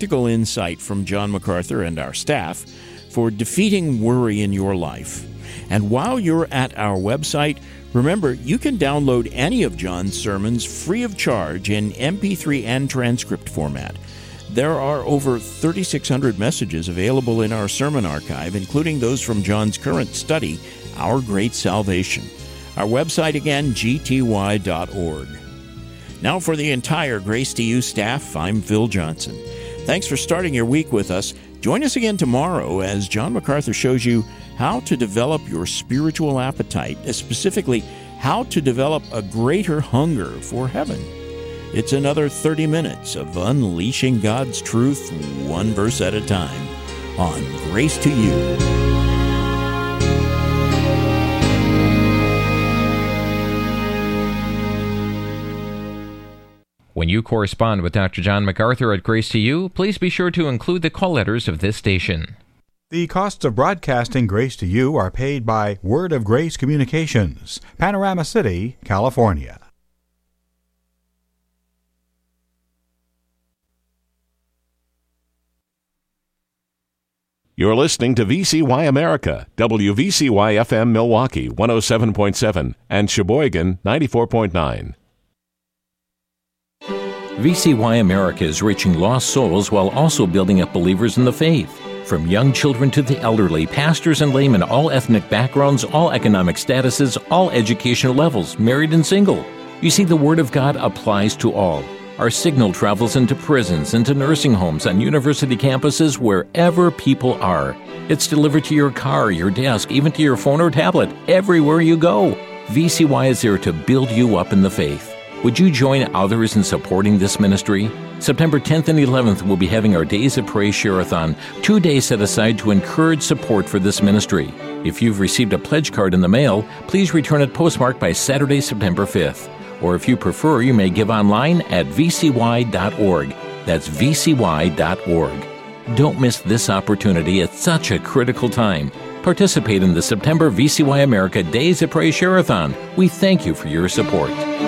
practical insight from John MacArthur and our staff for defeating worry in your life. And while you're at our website, remember, you can download any of John's sermons free of charge in MP3 and transcript format. There are over 3,600 messages available in our sermon archive, including those from John's current study, Our Great Salvation. Our website again, gty.org. Now for the entire Grace to You staff, I'm Phil Johnson. Thanks for starting your week with us. Join us again tomorrow as John MacArthur shows you how to develop your spiritual appetite, specifically how to develop a greater hunger for heaven. It's another 30 minutes of unleashing God's truth one verse at a time on Grace to You. When you correspond with Dr. John MacArthur at Grace to You, please be sure to include the call letters of this station. The costs of broadcasting Grace to You are paid by Word of Grace Communications, Panorama City, California. You're listening to VCY America, WVCY-FM Milwaukee 107.7 and Sheboygan 94.9. VCY America is reaching lost souls while also building up believers in the faith. From young children to the elderly, pastors and laymen, all ethnic backgrounds, all economic statuses, all educational levels, married and single. You see, the Word of God applies to all. Our signal travels into prisons, into nursing homes, on university campuses, wherever people are. It's delivered to your car, your desk, even to your phone or tablet, everywhere you go. VCY is there to build you up in the faith. Would you join others in supporting this ministry? September 10th and 11th, we'll be having our Days of Praise Share-a-thon, 2 days set aside to encourage support for this ministry. If you've received a pledge card in the mail, please return it postmarked by Saturday, September 5th. Or if you prefer, you may give online at vcy.org. That's vcy.org. Don't miss this opportunity at such a critical time. Participate in the September VCY America Days of Praise Share-a-thon. We thank you for your support.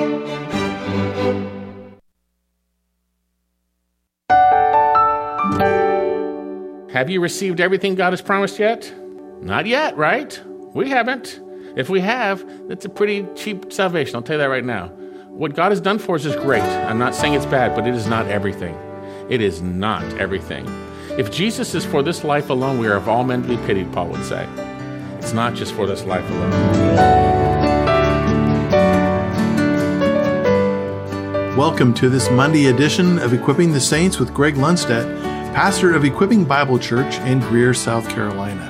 Have you received everything God has promised yet? Not yet, right? We haven't. If we have, that's a pretty cheap salvation. I'll tell you that right now. What God has done for us is great. I'm not saying it's bad, but it is not everything. It is not everything. If Jesus is for this life alone, we are of all men to be pitied, Paul would say. It's not just for this life alone. Welcome to this Monday edition of Equipping the Saints with Greg Lundstedt, pastor of Equipping Bible Church in Greer, South Carolina.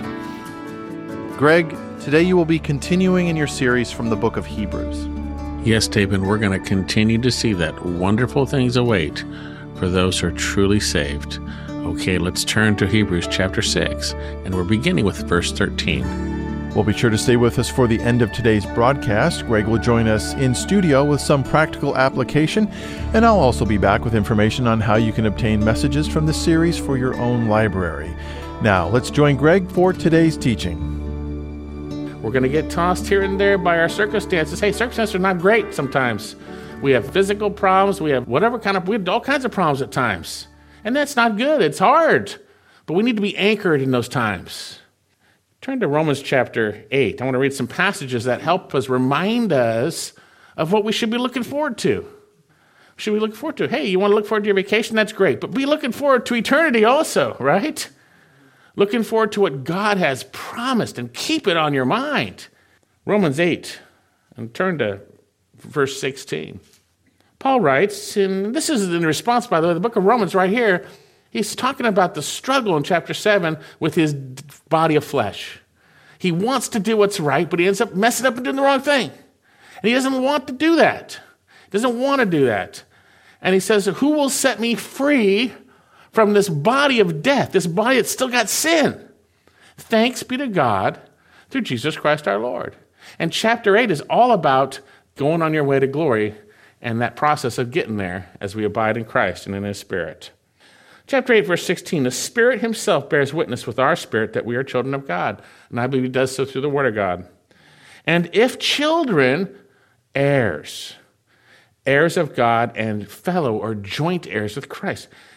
Greg, today you will be continuing in your series from the book of Hebrews. Yes, Dave, and we're going to continue to see that wonderful things await for those who are truly saved. Okay, let's turn to Hebrews chapter 6, and we're beginning with verse 13. Well, be sure to stay with us for the end of today's broadcast. Greg will join us in studio with some practical application, and I'll also be back with information on how you can obtain messages from the series for your own library. Now, let's join Greg for today's teaching. We're going to get tossed here and there by our circumstances. Hey, circumstances are not great sometimes. We have physical problems. We have all kinds of problems at times. And that's not good. It's hard. But we need to be anchored in those times. Turn to Romans chapter 8. I want to read some passages that help us remind us of what we should be looking forward to. Should we look forward to? Hey, you want to look forward to your vacation? That's great. But be looking forward to eternity also, right? Looking forward to what God has promised and keep it on your mind. Romans 8, and turn to verse 16. Paul writes, and this is in response, by the way, the book of Romans right here, he's talking about the struggle in chapter 7 with his body of flesh. He wants to do what's right, but he ends up messing up and doing the wrong thing. And he doesn't want to do that. He doesn't want to do that. And he says, who will set me free from this body of death, this body that's still got sin? Thanks be to God through Jesus Christ our Lord. And chapter 8 is all about going on your way to glory and that process of getting there as we abide in Christ and in His Spirit. Chapter 8, verse 16, the Spirit Himself bears witness with our spirit that we are children of God. And I believe He does so through the Word of God. And if children, heirs of God and fellow or joint heirs with Christ.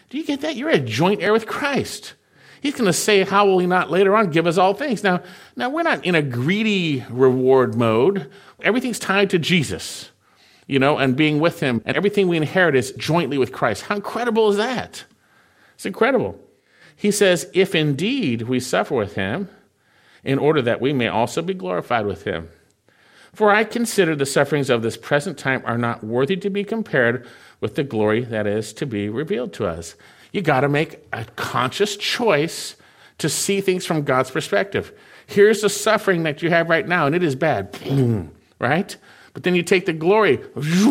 Do you get that? You're a joint heir with Christ. He's going to say, how will he not later on give us all things? Now we're not in a greedy reward mode. Everything's tied to Jesus, and being with him. And everything we inherit is jointly with Christ. How incredible is that? It's incredible. He says, if indeed we suffer with him, in order that we may also be glorified with him. For I consider the sufferings of this present time are not worthy to be compared with the glory that is to be revealed to us. You got to make a conscious choice to see things from God's perspective. Here's the suffering that you have right now, and it is bad, right? But then you take the glory,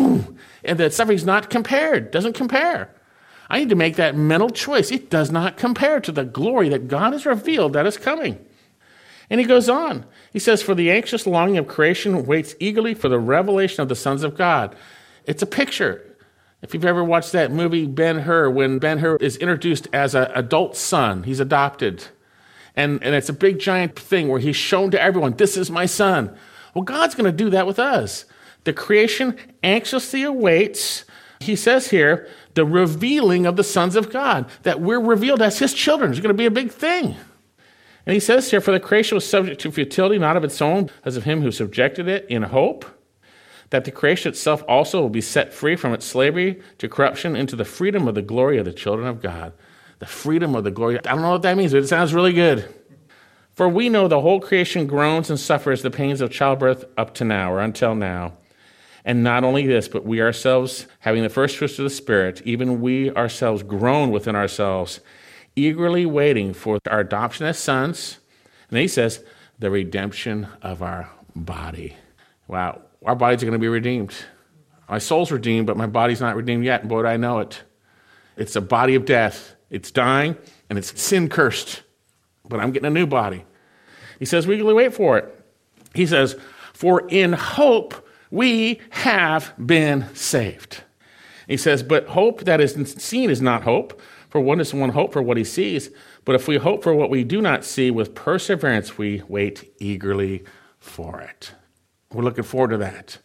and the suffering's not compared, doesn't compare. I need to make that mental choice. It does not compare to the glory that God has revealed that is coming. And he goes on. He says, for the anxious longing of creation waits eagerly for the revelation of the sons of God. It's a picture. If you've ever watched that movie, Ben-Hur, when Ben-Hur is introduced as an adult son, he's adopted. And it's a big giant thing where he's shown to everyone, this is my son. Well, God's going to do that with us. The creation anxiously awaits, he says here, the revealing of the sons of God, that we're revealed as his children. It's going to be a big thing. And he says here, for the creation was subject to futility, not of its own, as of him who subjected it, in hope that the creation itself also will be set free from its slavery to corruption into the freedom of the glory of the children of God. The freedom of the glory. I don't know what that means, but it sounds really good. For we know the whole creation groans and suffers the pains of childbirth up to now, or until now. And not only this, but we ourselves, having the first fruits of the Spirit, even we ourselves groan within ourselves, eagerly waiting for our adoption as sons. And then he says, the redemption of our body. Wow, our bodies are going to be redeemed. My soul's redeemed, but my body's not redeemed yet, and boy, do I know it. It's a body of death. It's dying, and it's sin-cursed. But I'm getting a new body. He says, we eagerly wait for it. He says, for in hope we have been saved. He says, but hope that is seen is not hope. For one is one hope for what he sees, but if we hope for what we do not see, with perseverance we wait eagerly for it. We're looking forward to that.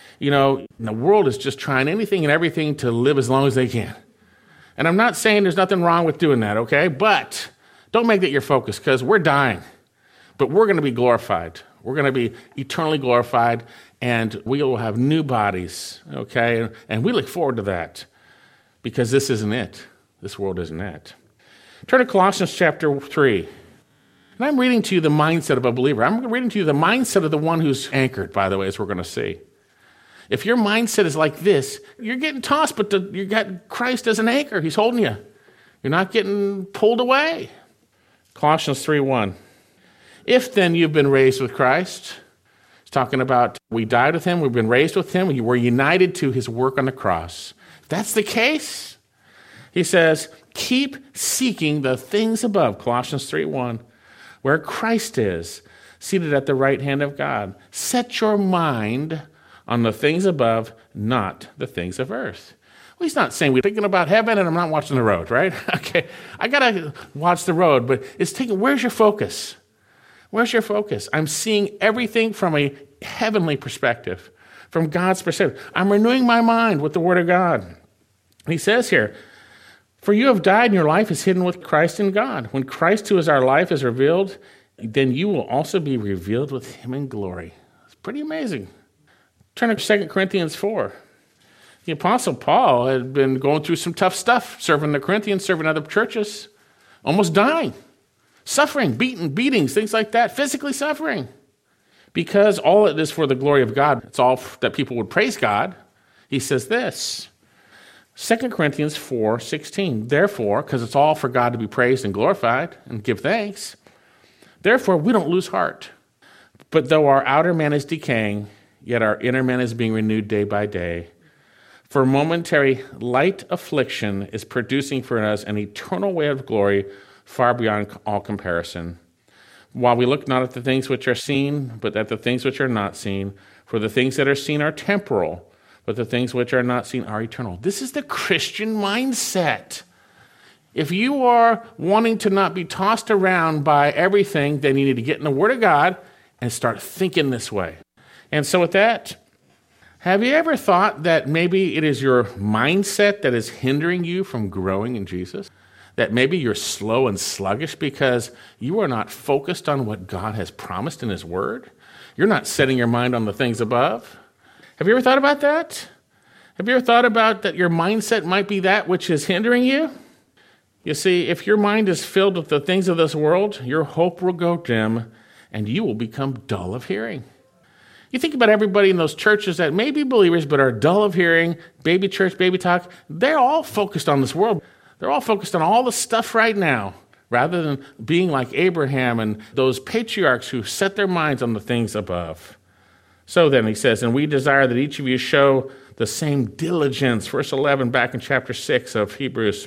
The world is just trying anything and everything to live as long as they can. And I'm not saying there's nothing wrong with doing that, okay? But don't make that your focus, because we're dying. But we're going to be glorified. We're going to be eternally glorified, and we will have new bodies, okay? And we look forward to that, because this isn't it. This world isn't it. Turn to Colossians chapter 3. And I'm reading to you the mindset of a believer. I'm reading to you the mindset of the one who's anchored, by the way, as we're going to see. If your mindset is like this, you're getting tossed, but you got Christ as an anchor. He's holding you. You're not getting pulled away. Colossians 3:1. If then you've been raised with Christ, it's talking about we died with him, we've been raised with him, we were united to his work on the cross. If that's the case, he says, keep seeking the things above, Colossians 3:1, where Christ is, seated at the right hand of God. Set your mind on the things above, not the things of earth. Well, he's not saying we're thinking about heaven and I'm not watching the road, right? Okay, I got to watch the road, but it's where's your focus? Where's your focus? I'm seeing everything from a heavenly perspective, from God's perspective. I'm renewing my mind with the Word of God. And he says here, for you have died and your life is hidden with Christ in God. When Christ, who is our life, is revealed, then you will also be revealed with him in glory. It's pretty amazing. Turn to 2 Corinthians 4. The Apostle Paul had been going through some tough stuff, serving the Corinthians, serving other churches, almost dying, suffering, beatings, things like that, physically suffering. Because all it is for the glory of God, it's all that people would praise God. He says this, 2 Corinthians 4:16, therefore, because it's all for God to be praised and glorified and give thanks, therefore we don't lose heart. But though our outer man is decaying, yet our inner man is being renewed day by day. For momentary light affliction is producing for us an eternal weight of glory far beyond all comparison. While we look not at the things which are seen, but at the things which are not seen. For the things that are seen are temporal, but the things which are not seen are eternal. This is the Christian mindset. If you are wanting to not be tossed around by everything, then you need to get in the Word of God and start thinking this way. And so with that, Have you ever thought that maybe it is your mindset that is hindering you from growing in Jesus? That maybe you're slow and sluggish because you are not focused on what God has promised in His Word? You're not setting your mind on the things above? Have you ever thought about that? Have you ever thought about that your mindset might be that which is hindering you? You see, if your mind is filled with the things of this world, your hope will go dim and you will become dull of hearing. You think about everybody in those churches that may be believers but are dull of hearing, baby church, baby talk, they're all focused on this world. They're all focused on all the stuff right now, rather than being like Abraham and those patriarchs who set their minds on the things above. So then he says, and we desire that each of you show the same diligence, verse 11 back in chapter 6 of Hebrews,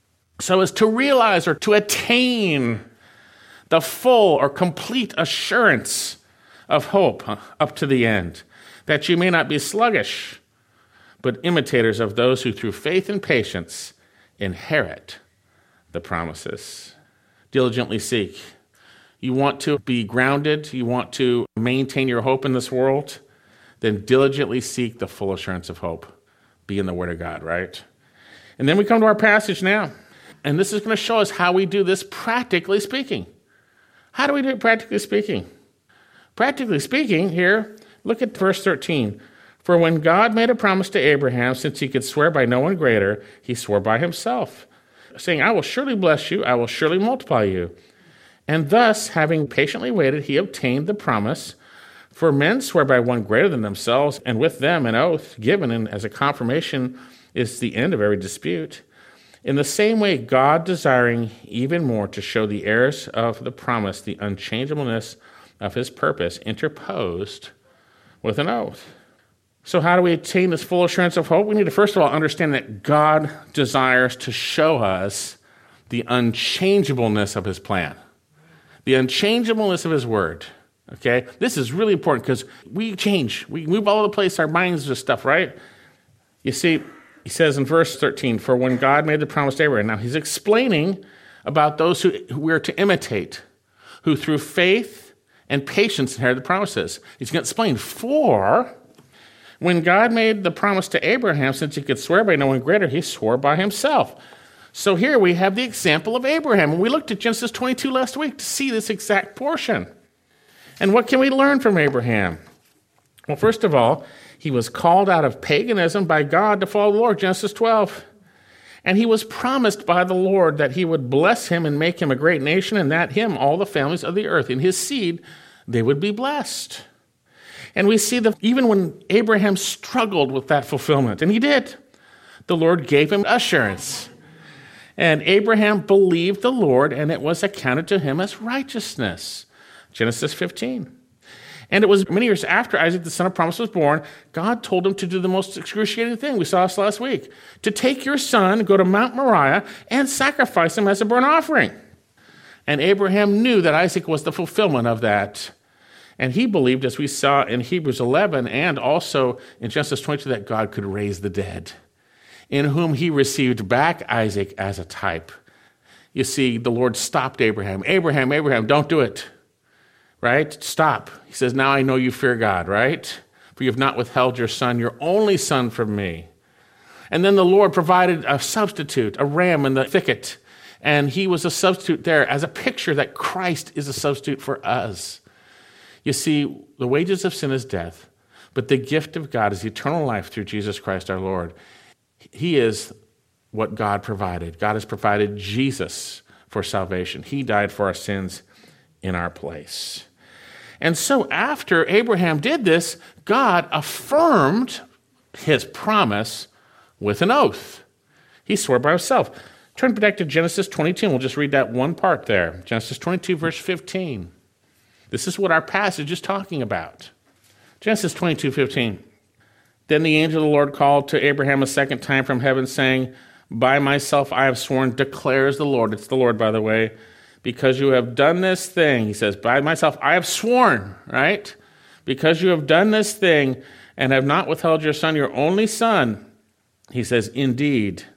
so as to realize or to attain the full or complete assurance of hope up to the end, that you may not be sluggish, but imitators of those who through faith and patience inherit the promises. Diligently seek. You want to be grounded, you want to maintain your hope in this world, then diligently seek the full assurance of hope. Be in the Word of God, right? And then we come to our passage now. And this is going to show us how we do this practically speaking. How do we do it practically speaking? Practically speaking, here, look at verse 13. For when God made a promise to Abraham, since he could swear by no one greater, he swore by himself, saying, I will surely bless you, I will surely multiply you. And thus, having patiently waited, he obtained the promise. For men swear by one greater than themselves, and with them an oath given and as a confirmation is the end of every dispute. In the same way, God, desiring even more to show the heirs of the promise the unchangeableness of his purpose, interposed with an oath. So how do we attain this full assurance of hope? We need to first of all understand that God desires to show us the unchangeableness of his plan, the unchangeableness of his word. Okay? This is really important because we change. We move all over the place. Our minds are stuff, right? You see, he says in verse 13, for when God made the promise to Abraham, now he's explaining about those who we're to imitate, who through faith and patience inherit the promises. He's going to explain, for when God made the promise to Abraham, since he could swear by no one greater, he swore by himself. So here we have the example of Abraham. And we looked at Genesis 22 last week to see this exact portion. And what can we learn from Abraham? Well, first of all, he was called out of paganism by God to follow the Lord, Genesis 12. And he was promised by the Lord that he would bless him and make him a great nation, and that him, all the families of the earth, in his seed, they would be blessed. And we see that even when Abraham struggled with that fulfillment, and he did, the Lord gave him assurance. And Abraham believed the Lord, and it was accounted to him as righteousness. Genesis 15. And it was many years after Isaac, the son of promise, was born, God told him to do the most excruciating thing. We saw this last week. To take your son, go to Mount Moriah, and sacrifice him as a burnt offering. And Abraham knew that Isaac was the fulfillment of that. And he believed, as we saw in Hebrews 11 and also in Genesis 22, that God could raise the dead, in whom he received back Isaac as a type. You see, the Lord stopped Abraham. Abraham, Abraham, don't do it. Right? Stop. He says, now I know you fear God, right? For you have not withheld your son, your only son, from me. And then the Lord provided a substitute, a ram in the thicket. And he was a substitute there as a picture that Christ is a substitute for us. You see, the wages of sin is death, but the gift of God is eternal life through Jesus Christ our Lord. He is what God provided. God has provided Jesus for salvation. He died for our sins in our place. And so after Abraham did this, God affirmed his promise with an oath. He swore by himself. Turn back to Genesis 22, and we'll just read that one part there. Genesis 22, verse 15. This is what our passage is talking about. Genesis 22, 15. Then the angel of the Lord called to Abraham a second time from heaven, saying, by myself I have sworn, declares the Lord. It's the Lord, by the way. Because you have done this thing, he says, by myself I have sworn, right? Because you have done this thing and have not withheld your son, your only son, he says, indeed,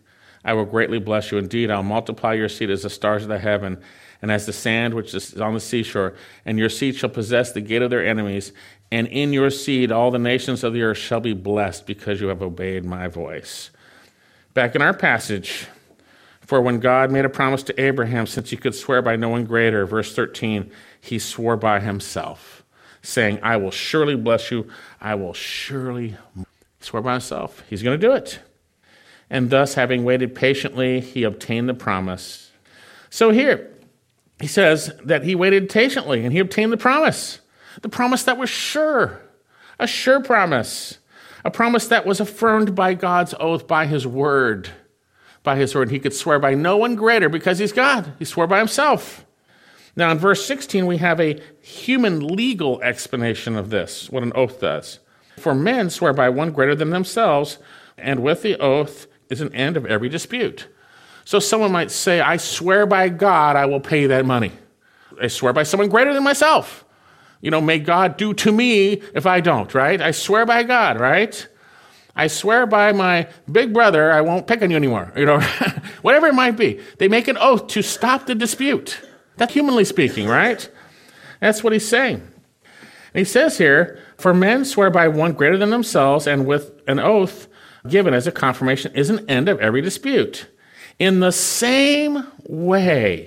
I will greatly bless you. Indeed, I'll multiply your seed as the stars of the heaven and as the sand which is on the seashore. And your seed shall possess the gate of their enemies. And in your seed all the nations of the earth shall be blessed because you have obeyed my voice. Back in our passage, for when God made a promise to Abraham, since he could swear by no one greater, verse 13, he swore by himself, saying, I will surely bless you. I will surely swear by himself. He's going to do it. And thus, having waited patiently, he obtained the promise. So here, he says that he waited patiently and he obtained the promise that was sure, a sure promise, a promise that was affirmed by God's oath, by his word. By his word. He could swear by no one greater because he's God. He swore by himself. Now in verse 16, we have a human legal explanation of this, what an oath does. For men swear by one greater than themselves, and with the oath is an end of every dispute. So someone might say, I swear by God I will pay that money. I swear by someone greater than myself. May God do to me if I don't, right? I swear by God, right? I swear by my big brother I won't pick on you anymore, whatever it might be. They make an oath to stop the dispute. That's humanly speaking, right? That's what he's saying. And he says here, for men swear by one greater than themselves, and with an oath given as a confirmation is an end of every dispute. In the same way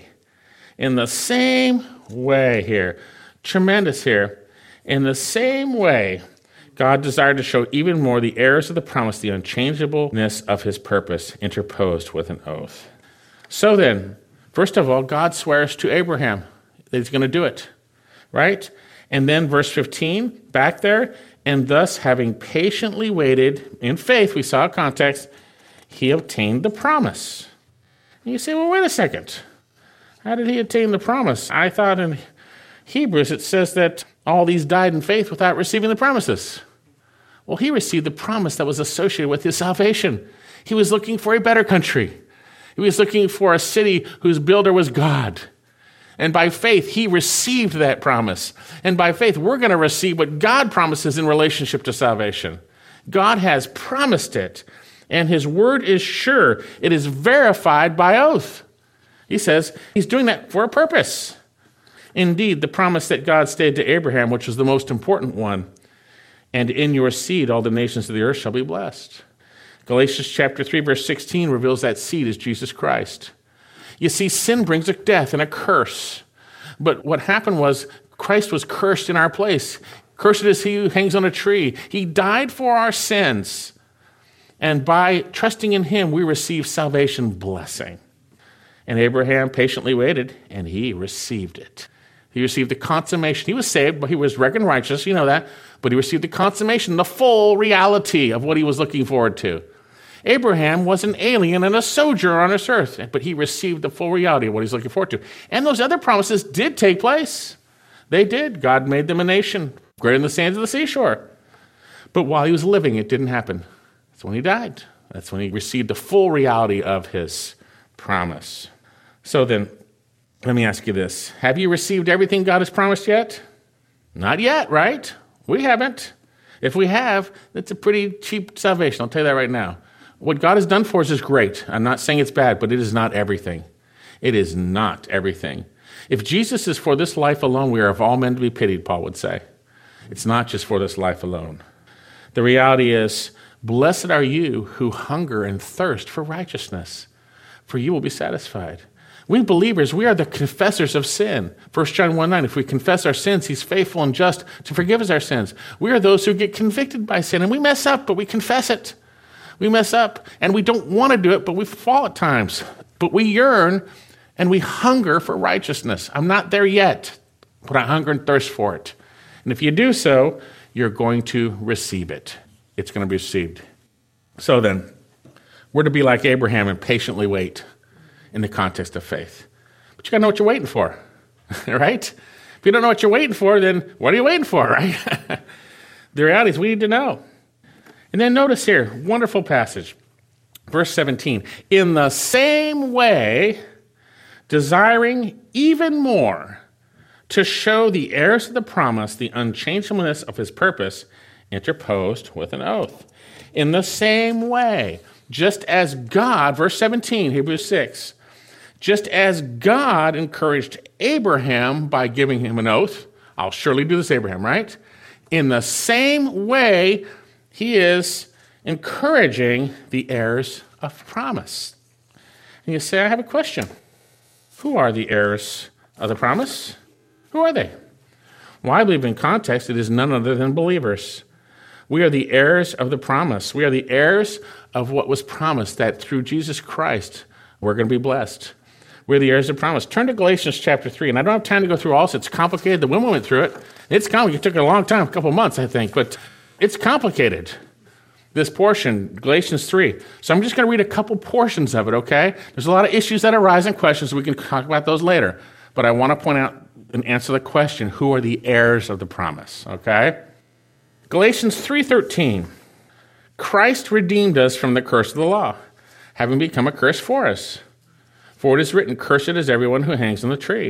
here, tremendous here, in the same way, God desired to show even more the heirs of the promise, the unchangeableness of his purpose, interposed with an oath. So then, first of all, God swears to Abraham that he's going to do it, right? And then verse 15, back there, and thus having patiently waited in faith, we saw a context, he obtained the promise. And you say, well, wait a second. How did he obtain the promise? I thought in Hebrews it says that all these died in faith without receiving the promises. Well, he received the promise that was associated with his salvation. He was looking for a better country. He was looking for a city whose builder was God. And by faith, he received that promise. And by faith, we're going to receive what God promises in relationship to salvation. God has promised it, and his word is sure. It is verified by oath. He says he's doing that for a purpose. Indeed, the promise that God stated to Abraham, which was the most important one, and in your seed all the nations of the earth shall be blessed. Galatians chapter 3, verse 16 reveals that seed is Jesus Christ. You see, sin brings a death and a curse. But what happened was Christ was cursed in our place. Cursed is he who hangs on a tree. He died for our sins. And by trusting in him, we receive salvation blessing. And Abraham patiently waited, and he received it. He received the consummation. He was saved, but he was reckoned righteous, you know that. But he received the consummation, the full reality of what he was looking forward to. Abraham was an alien and a sojourner on this earth, but he received the full reality of what he's looking forward to. And those other promises did take place. They did. God made them a nation greater than the sands of the seashore. But while he was living, it didn't happen. That's when he died. That's when he received the full reality of his promise. So then, let me ask you this. Have you received everything God has promised yet? Not yet, right? We haven't. If we have, that's a pretty cheap salvation. I'll tell you that right now. What God has done for us is great. I'm not saying it's bad, but it is not everything. It is not everything. If Jesus is for this life alone, we are of all men to be pitied, Paul would say. It's not just for this life alone. The reality is, blessed are you who hunger and thirst for righteousness, for you will be satisfied. We believers, we are the confessors of sin. 1 John 1:9, if we confess our sins, he's faithful and just to forgive us our sins. We are those who get convicted by sin, and we mess up, but we confess it. We mess up, and we don't want to do it, but we fall at times. But we yearn, and we hunger for righteousness. I'm not there yet, but I hunger and thirst for it. And if you do so, you're going to receive it. It's going to be received. So then, we're to be like Abraham and patiently wait in the context of faith. But you got to know what you're waiting for, right? If you don't know what you're waiting for, then what are you waiting for, right? The reality is we need to know. And then notice here, wonderful passage, verse 17. In the same way, desiring even more to show the heirs of the promise the unchangeableness of his purpose, interposed with an oath. In the same way, Just as God, verse 17, Hebrews 6, just as God encouraged Abraham by giving him an oath, I'll surely do this, Abraham, right? In the same way, he is encouraging the heirs of promise. And you say, I have a question. Who are the heirs of the promise? Who are they? Well, I believe in context, it is none other than believers. We are the heirs of the promise. We are the heirs of what was promised, that through Jesus Christ, we're going to be blessed. We're the heirs of promise. Turn to Galatians chapter 3, and I don't have time to go through all this. It's complicated. The women went through it. It's complicated. It took a long time, a couple months, I think, but it's complicated, this portion, Galatians 3. So I'm just going to read a couple portions of it, okay? There's a lot of issues that arise and questions. We can talk about those later. But I want to point out and answer the question, who are the heirs of the promise, okay? Galatians 3:13. Christ redeemed us from the curse of the law, having become a curse for us. For it is written, cursed is everyone who hangs on the tree,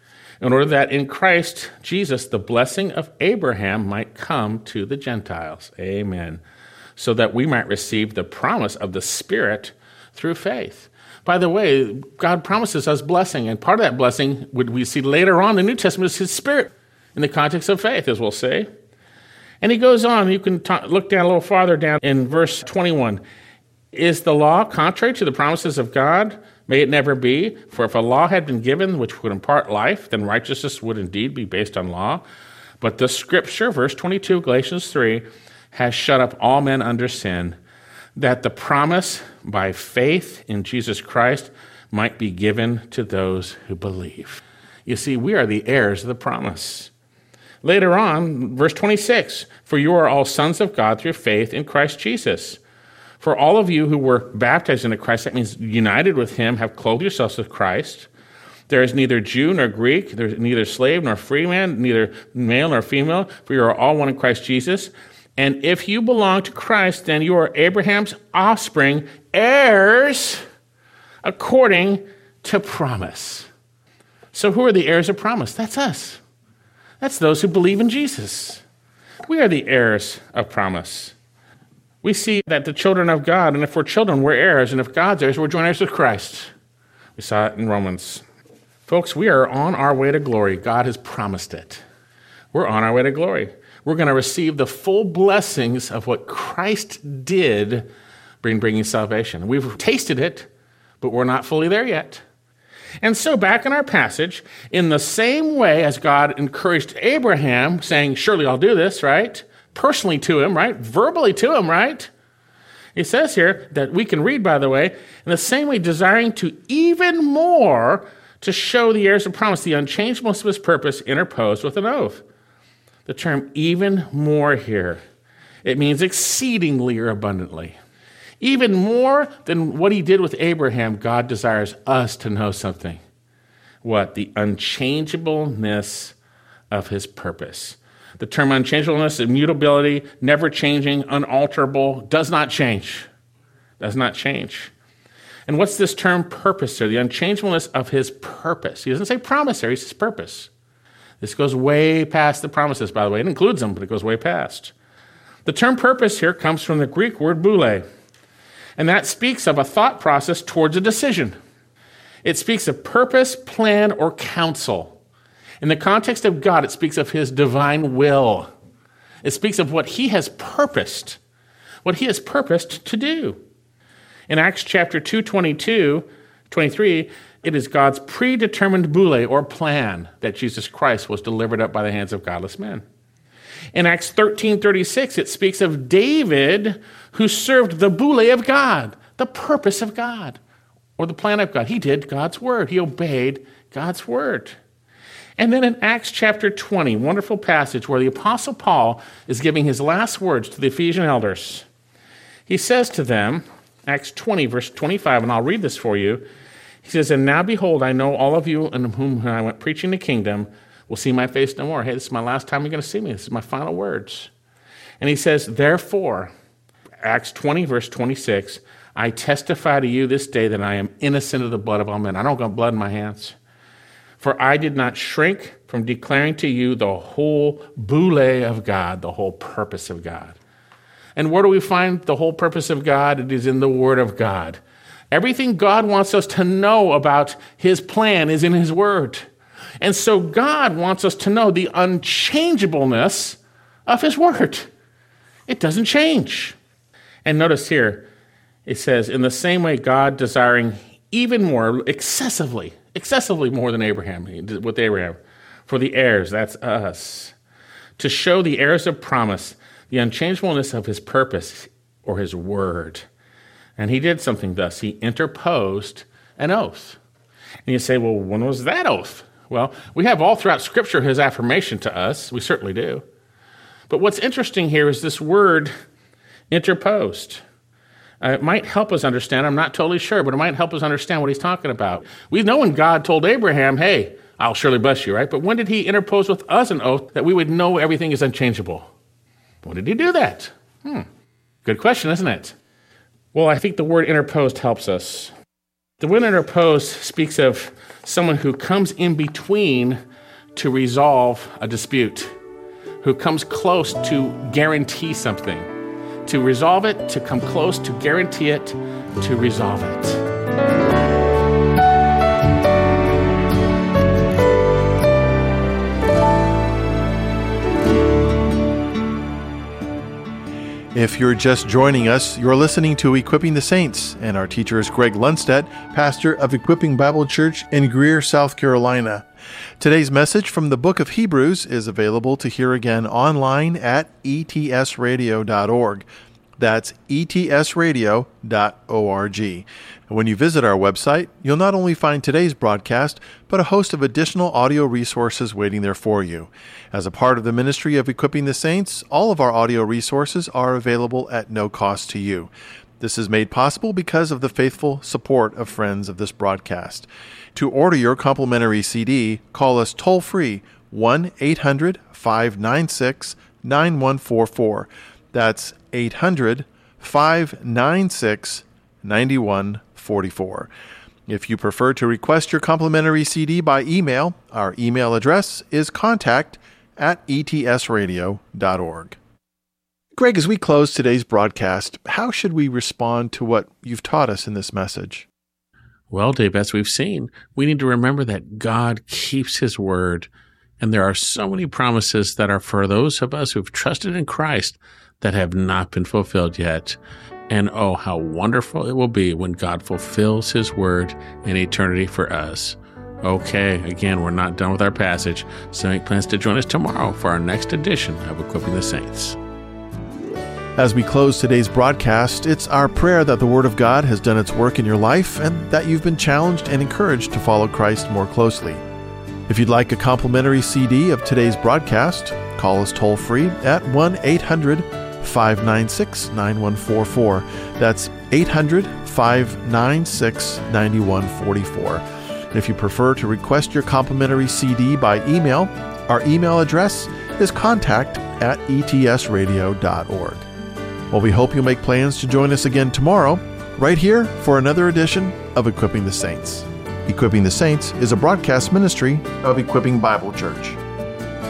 in order that in Christ Jesus the blessing of Abraham might come to the Gentiles. Amen. So that we might receive the promise of the Spirit through faith. By the way, God promises us blessing, and part of that blessing, we see later on in the New Testament, is His Spirit in the context of faith, as we'll see. And he goes on, you can look down a little farther down in verse 21. Is the law contrary to the promises of God? May it never be. For if a law had been given which would impart life, then righteousness would indeed be based on law. But the Scripture, verse 22, Galatians 3, has shut up all men under sin, that the promise by faith in Jesus Christ might be given to those who believe. You see, we are the heirs of the promise. Later on, verse 26, for you are all sons of God through faith in Christ Jesus. For all of you who were baptized into Christ, that means united with him, have clothed yourselves with Christ. There is neither Jew nor Greek, there is neither slave nor free man, neither male nor female, for you are all one in Christ Jesus. And if you belong to Christ, then you are Abraham's offspring, heirs according to promise. So who are the heirs of promise? That's us. That's those who believe in Jesus. We are the heirs of promise. We see that the children of God, and if we're children, we're heirs, and if God's heirs, we're joint heirs with Christ. We saw it in Romans. Folks, we are on our way to glory. God has promised it. We're on our way to glory. We're going to receive the full blessings of what Christ did bringing salvation. We've tasted it, but we're not fully there yet. And so back in our passage, in the same way as God encouraged Abraham, saying, surely I'll do this, right? Personally to him, right? Verbally to him, right? He says here that we can read, by the way, in the same way, desiring to even more to show the heirs of promise, the unchangeableness of his purpose interposed with an oath. The term even more here, it means exceedingly or abundantly. Even more than what he did with Abraham, God desires us to know something. What? The unchangeableness of his purpose. The term unchangeableness, immutability, never changing, unalterable, does not change. Does not change. And what's this term purpose here? The unchangeableness of his purpose. He doesn't say promise here, he says purpose. This goes way past the promises, by the way. It includes them, but it goes way past. The term purpose here comes from the Greek word boule. And that speaks of a thought process towards a decision. It speaks of purpose, plan, or counsel. In the context of God, it speaks of his divine will. It speaks of what he has purposed to do. In Acts chapter 2, 23, it is God's predetermined boule or plan that Jesus Christ was delivered up by the hands of godless men. In Acts 13:36, it speaks of David who served the boule of God, the purpose of God, or the plan of God. He did God's word. He obeyed God's word. And then in Acts chapter 20, wonderful passage where the Apostle Paul is giving his last words to the Ephesian elders. He says to them, Acts 20, verse 25, and I'll read this for you. He says, and now behold, I know all of you in whom I went preaching the kingdom will see my face no more. Hey, this is my last time you're going to see me. This is my final words. And he says, therefore, Acts 20, verse 26, I testify to you this day that I am innocent of the blood of all men. I don't got blood in my hands. For I did not shrink from declaring to you the whole boule of God, the whole purpose of God. And where do we find the whole purpose of God? It is in the Word of God. Everything God wants us to know about his plan is in his Word. And so God wants us to know the unchangeableness of his Word. It doesn't change. And notice here, it says, in the same way, God desiring even more, excessively more than Abraham, with Abraham, for the heirs, that's us, to show the heirs of promise the unchangeableness of his purpose or his word. And he did something thus. He interposed an oath. And you say, well, when was that oath? Well, we have all throughout Scripture his affirmation to us. We certainly do. But what's interesting here is this word interposed. It might help us understand. I'm not totally sure, but it might help us understand what he's talking about. We know when God told Abraham, hey, I'll surely bless you, right? But when did he interpose with us an oath that we would know everything is unchangeable? When did he do that? Good question, isn't it? Well, I think the word interposed helps us. The word interposed speaks of someone who comes in between to resolve a dispute, who comes close to guarantee something. To resolve it, to come close, to guarantee it, to resolve it. If you're just joining us, you're listening to Equipping the Saints, and our teacher is Greg Lundstedt, pastor of Equipping Bible Church in Greer, South Carolina. Today's message from the book of Hebrews is available to hear again online at etsradio.org. That's etsradio.org. When you visit our website, you'll not only find today's broadcast, but a host of additional audio resources waiting there for you. As a part of the ministry of Equipping the Saints, all of our audio resources are available at no cost to you. This is made possible because of the faithful support of friends of this broadcast. To order your complimentary CD, call us toll-free 1-800-596-9144. That's 800-596-9144. If you prefer to request your complimentary CD by email, our email address is contact@etsradio.org. Greg, as we close today's broadcast, how should we respond to what you've taught us in this message? Well, Dave, as we've seen, we need to remember that God keeps his word, and there are so many promises that are for those of us who've trusted in Christ that have not been fulfilled yet. And oh, how wonderful it will be when God fulfills his word in eternity for us. Okay, again, we're not done with our passage, so make plans to join us tomorrow for our next edition of Equipping the Saints. As we close today's broadcast, it's our prayer that the Word of God has done its work in your life and that you've been challenged and encouraged to follow Christ more closely. If you'd like a complimentary CD of today's broadcast, call us toll-free at 1-800-596-9144. That's 800-596-9144. And if you prefer to request your complimentary CD by email, our email address is contact@etsradio.org. Well, we hope you'll make plans to join us again tomorrow, right here for another edition of Equipping the Saints. Equipping the Saints is a broadcast ministry of Equipping Bible Church.